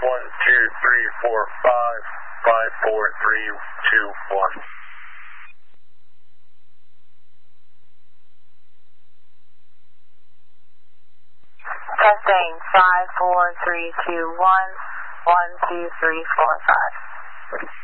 1, 2, 3, 4, 5, 5, 4, 3, 2, 1. Testing 5, 4, 3, 2, 1, 1, 2, 3, 4, 5.